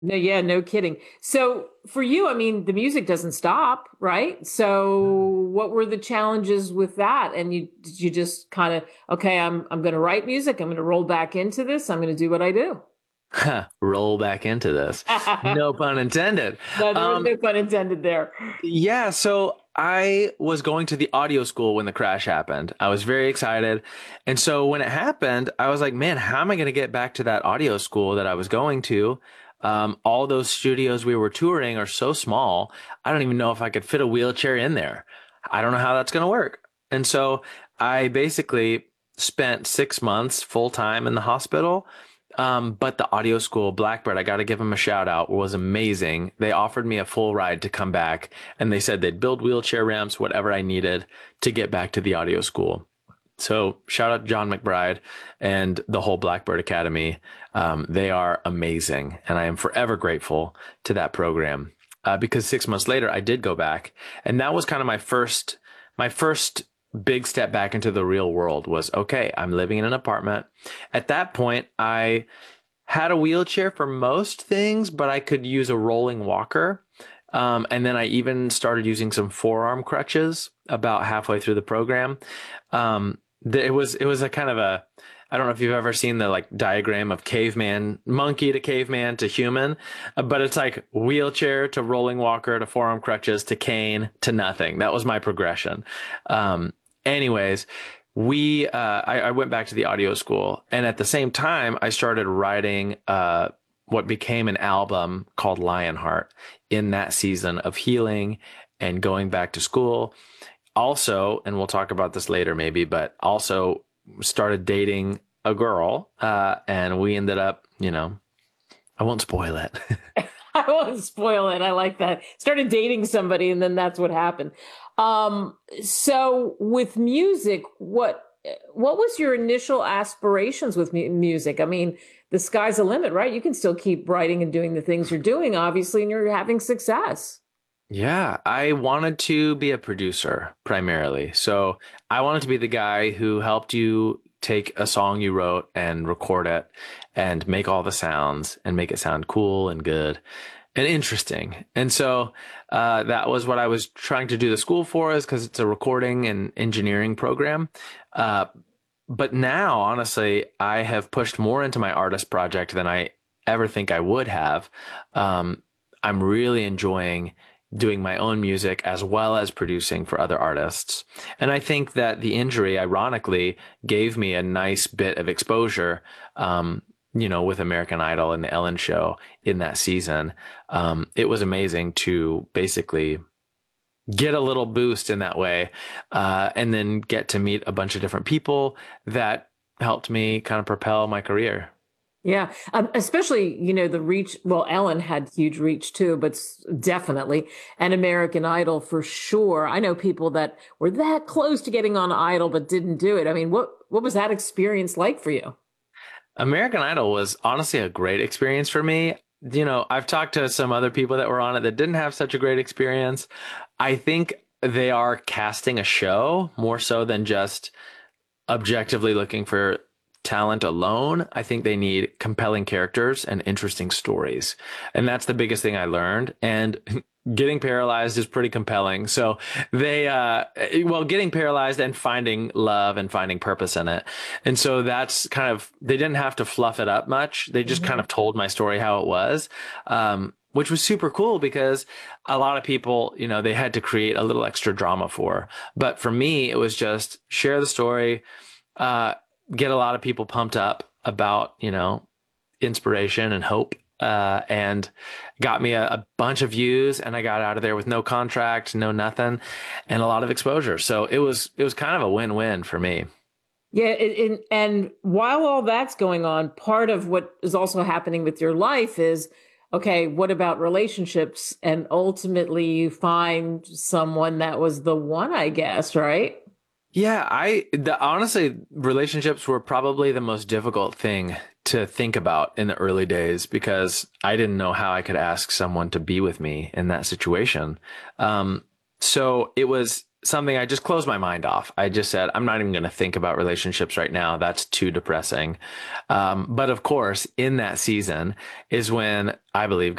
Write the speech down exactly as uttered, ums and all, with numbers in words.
No, yeah, no kidding. So for you, I mean, the music doesn't stop, right? So what were the challenges with that? And you did you just kind of, okay, I'm I'm going to write music. I'm going to roll back into this. I'm going to do what I do. Roll back into this. No pun intended. No, there was Um, no pun intended there. yeah, so I was going to the audio school when the crash happened. I was very excited. And so when it happened, I was like, man, how am I going to get back to that audio school that I was going to? Um, all those studios we were touring are so small. I don't even know if I could fit a wheelchair in there. I don't know how that's going to work. And so I basically spent six months full time in the hospital. Um, but the audio school, Blackbird, I got to give them a shout out, was amazing. They offered me a full ride to come back, and they said they'd build wheelchair ramps, whatever I needed to get back to the audio school. So shout out John McBride and the whole Blackbird Academy. Um, they are amazing, and I am forever grateful to that program. Uh, because six months later, I did go back, and that was kind of my first, my first big step back into the real world was, okay, I'm living in an apartment. At that point, I had a wheelchair for most things, but I could use a rolling walker. Um, and then I even started using some forearm crutches about halfway through the program. Um, it was it was a kind of a, I don't know if you've ever seen the like diagram of caveman, monkey to caveman to human, uh, but it's like wheelchair to rolling walker to forearm crutches to cane to nothing. That was my progression. Um, anyways, we uh, I, I went back to the audio school, and at the same time, I started writing uh, what became an album called Lionheart in that season of healing and going back to school. Also, and we'll talk about this later maybe, but also started dating a girl, uh, and we ended up, you know, I won't spoil it. I won't spoil it. I like that. Started dating somebody, and then that's what happened. Um, so with music, what what was your initial aspirations with mu music? I mean, the sky's the limit, right? You can still keep writing and doing the things you're doing, obviously, and you're having success. Yeah, I wanted to be a producer primarily. So I wanted to be the guy who helped you take a song you wrote and record it and make all the sounds and make it sound cool and good and interesting. And so uh, that was what I was trying to do the school for, is because it's a recording and engineering program. Uh, but now, honestly, I have pushed more into my artist project than I ever think I would have. Um, I'm really enjoying doing my own music as well as producing for other artists. And I think that the injury, ironically, gave me a nice bit of exposure, um, you know, with American Idol and the Ellen Show in that season. Um, it was amazing to basically get a little boost in that way, uh, and then get to meet a bunch of different people that helped me kind of propel my career. Yeah, um, especially, you know, the reach. Well, Ellen had huge reach too, but s- definitely, and American Idol for sure. I know people that were that close to getting on Idol but didn't do it. I mean, what what was that experience like for you? American Idol was honestly a great experience for me. You know, I've talked to some other people that were on it that didn't have such a great experience. I think they are casting a show more so than just objectively looking for talent alone. I think they need compelling characters and interesting stories. And that's the biggest thing I learned. And getting paralyzed is pretty compelling. So they, uh, well, getting paralyzed and finding love and finding purpose in it. And so that's kind of, they didn't have to fluff it up much. They just kind Mhm. of told my story how it was. Um, which was super cool because a lot of people, you know, they had to create a little extra drama for. But for me, it was just share the story, uh, get a lot of people pumped up about, you know, inspiration and hope. Uh, and got me a, a bunch of views, and I got out of there with no contract, no nothing, and a lot of exposure. So it was it was kind of a win-win for me. Yeah, it, it- and while all that's going on, part of what is also happening with your life is, okay, what about relationships? And ultimately, you find someone that was the one, I guess, right? Yeah, I the honestly, relationships were probably the most difficult thing to think about in the early days because I didn't know how I could ask someone to be with me in that situation. Um, so it was something I just closed my mind off. I just said, I'm not even going to think about relationships right now. That's too depressing. Um, but of course, in that season is when I believe